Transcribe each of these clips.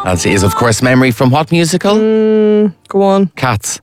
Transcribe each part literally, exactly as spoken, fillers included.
That is, of course, memory from what musical? Mm, go on. Cats.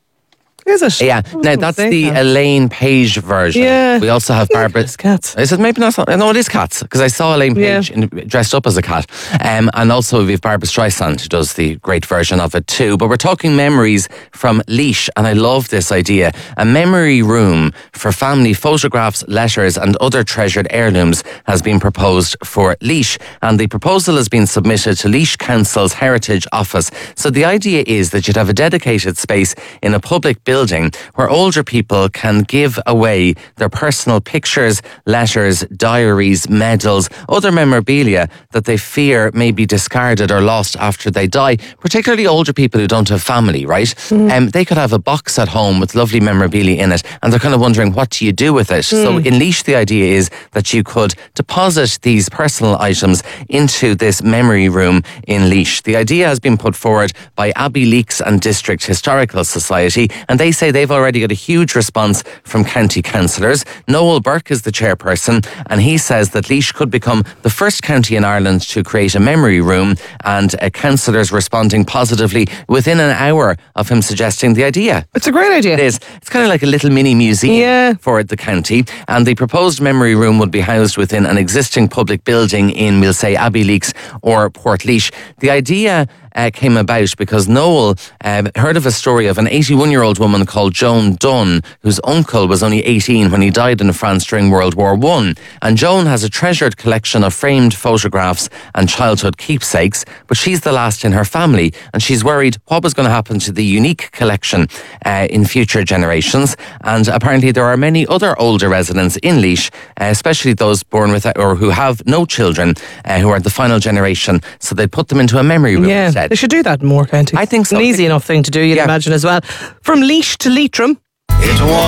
Is it? Yeah. I Now, was that's gonna say the Cats. Elaine Page version. Yeah. We also have Barbara. It's Cats. Is it maybe not? No, it is Cats, because I saw Elaine Page Yeah. in, dressed up as a cat. Um, and also we have Barbara Streisand, who does the great version of it too. But we're talking memories from Laois, and I love this idea. A memory room for family photographs, letters and other treasured heirlooms has been proposed for Laois. And the proposal has been submitted to Laois Council's Heritage Office. So the idea is that you'd have a dedicated space in a public building where older people can give away their personal pictures, letters, diaries, medals, other memorabilia that they fear may be discarded or lost after they die, particularly older people who don't have family, right? Mm. Um, they could have a box at home with lovely memorabilia in it, and they're kind of wondering, what do you do with it? Mm. So in Laois, the idea is that you could deposit these personal items into this memory room in Laois. The idea has been put forward by Abbey Leaks and District Historical Society, and they say they've already got a huge response from county councillors. Noel Burke is the chairperson, and he says that Laois could become the first county in Ireland to create a memory room, and uh, councillors responding positively within an hour of him suggesting the idea. It's a great idea. It is. It's kind of like a little mini museum yeah. for the county, and the proposed memory room would be housed within an existing public building in, we'll say, Abbey Leaks or Portlaoise. The idea Uh, came about because Noel uh, heard of a story of an eighty-one-year-old woman called Joan Dunn, whose uncle was only eighteen when he died in France during World War One. And Joan has a treasured collection of framed photographs and childhood keepsakes, but she's the last in her family, and she's worried what was going to happen to the unique collection uh, in future generations. And apparently there are many other older residents in Laois, uh, especially those born with or who have no children, uh, who are the final generation, so they put them into a memory room yeah. instead. They should do that in more counties. I think so. An easy enough thing to do, you'd yeah. imagine as well. From Laois to Leitrim. It was